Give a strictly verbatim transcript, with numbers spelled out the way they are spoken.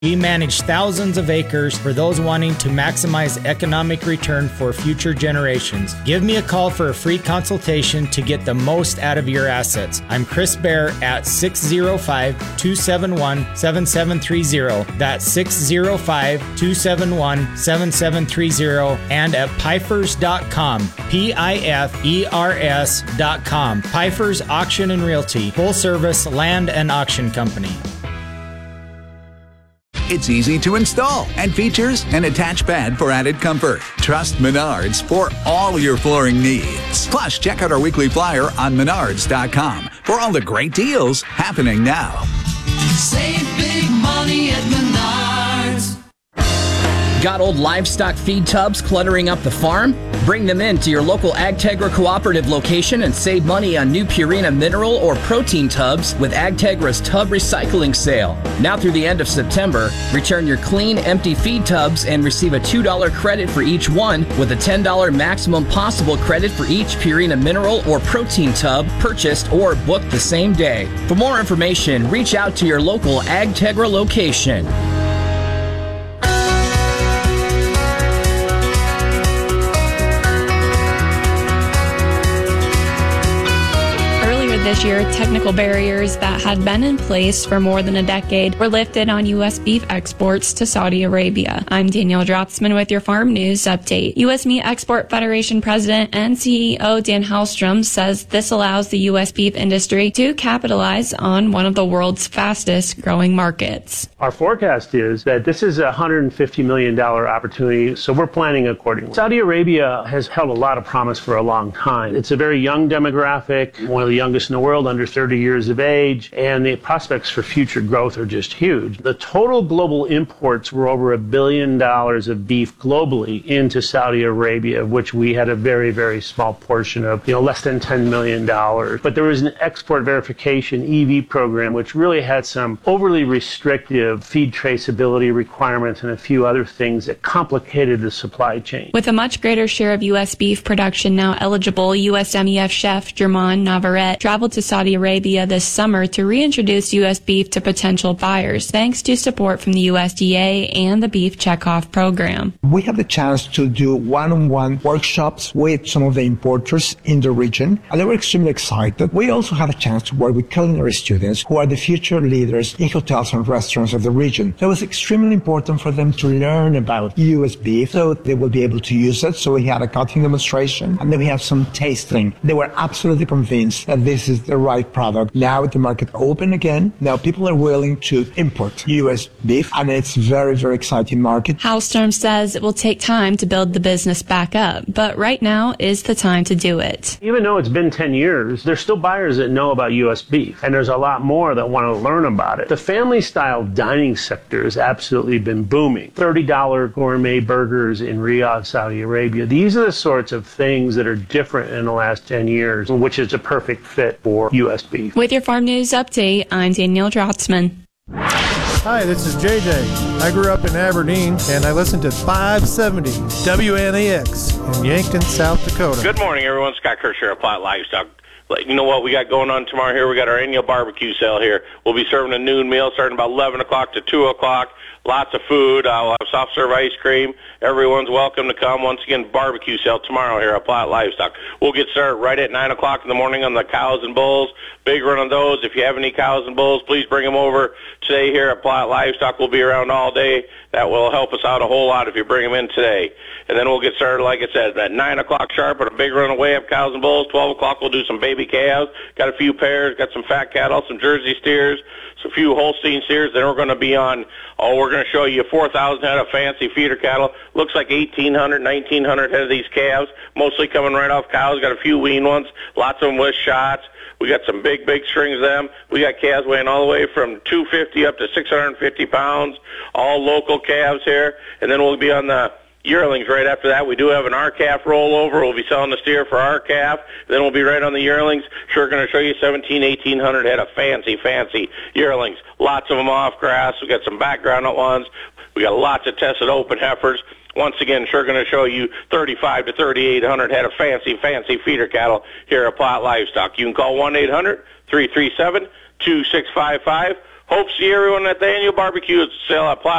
We manage thousands of acres for those wanting to maximize economic return for future generations. Give me a call for a free consultation to get the most out of your assets. I'm Chris Bear at six oh five, two seven one, seven seven three oh. That's six oh five, two seven one, seven seven three oh and at pifers dot com. P I F E R S dot com. Pifers Auction and Realty, full service land and auction company. It's easy to install and features an attached bed for added comfort. Trust Menards for all your flooring needs. Plus, check out our weekly flyer on menards dot com for all the great deals happening now. Save big money at Menards. Got old livestock feed tubs cluttering up the farm? Bring them in to your local AgTegra Cooperative location and save money on new Purina mineral or protein tubs with AgTegra's Tub Recycling Sale. Now through the end of September, return your clean, empty feed tubs and receive a two dollar credit for each one with a ten dollar maximum possible credit for each Purina mineral or protein tub purchased or booked the same day. For more information, reach out to your local AgTegra location. This year, technical barriers that had been in place for more than a decade were lifted on U S beef exports to Saudi Arabia. I'm Danielle Drotzman with your Farm News Update. U S Meat Export Federation President and C E O Dan Halstrom says this allows the U S beef industry to capitalize on one of the world's fastest growing markets. Our forecast is that this is a one hundred fifty million dollars opportunity, so we're planning accordingly. Saudi Arabia has held a lot of promise for a long time. It's a very young demographic, one of the youngest in the world, under thirty years of age, and the prospects for future growth are just huge. The total global imports were over a billion dollars of beef globally into Saudi Arabia, of which we had a very, very small portion of, you know, less than ten million dollars. But there was an export verification E V program, which really had some overly restrictive feed traceability requirements and a few other things that complicated the supply chain. With a much greater share of U S beef production now eligible, U S M E F chef Germain Navarrete traveled to Saudi Arabia this summer to reintroduce U S beef to potential buyers, thanks to support from the U S D A and the Beef Checkoff program. We have the chance to do one-on-one workshops with some of the importers in the region, and they were extremely excited. We also had a chance to work with culinary students who are the future leaders in hotels and restaurants of the region. So it was extremely important for them to learn about U S beef so they will be able to use it. So we had a cutting demonstration, and then we had some tasting. They were absolutely convinced that this is the right product. Now the market open again. Now people are willing to import U S beef, and it's very, very exciting market. Halstrom says it will take time to build the business back up, but right now is the time to do it. Even though it's been ten years, there's still buyers that know about U S beef, and there's a lot more that want to learn about it. The family-style dining sector has absolutely been booming. thirty dollar gourmet burgers in Riyadh, Saudi Arabia. These are the sorts of things that are different in the last ten years, which is a perfect fit for U S beef. With your Farm News Update, I'm Danielle Drotzman. Hi, this is J J. I grew up in Aberdeen, and I listened to five seventy W N A X in Yankton, South Dakota. Good morning, everyone. Scott Kirsch here at Platt Livestock. You know what we got going on tomorrow here? We got our annual barbecue sale here. We'll be serving a noon meal starting about eleven o'clock to two o'clock. Lots of food. Uh, we'll have soft serve ice cream. Everyone's welcome to come. Once again, barbecue sale tomorrow here at Platt Livestock. We'll get started right at nine o'clock in the morning on the cows and bulls. Big run on those. If you have any cows and bulls, please bring them over today here at Platt Livestock. We'll be around all day. That will help us out a whole lot if you bring them in today. And then we'll get started, like I said, at nine o'clock sharp on a big run away of cows and bulls. twelve o'clock we'll do some baby calves. Got a few pairs. Got some fat cattle, some Jersey steers, some few Holstein steers. Then we're going to be on, oh, we're going to show you four thousand head of fancy feeder cattle. Looks like eighteen hundred, nineteen hundred head of these calves, mostly coming right off cows. Got a few wean ones, lots of them with shots. We got some big, big strings of them. We got calves weighing all the way from two fifty up to six hundred fifty pounds, all local calves here. And then we'll be on the yearlings right after that. We do have an R-calf rollover. We'll be selling the steer for R-calf. Then we'll be right on the yearlings. Sure going to show you seventeen, eighteen hundred head of fancy, fancy yearlings. Lots of them off grass. We got some background ones. We got lots of tested open heifers. Once again, sure going to show you thirty-five to thirty-eight hundred head of fancy, fancy feeder cattle here at Platt Livestock. You can call one eight hundred, three three seven, two six five five. Hope to see everyone at the annual barbecue sale at Plot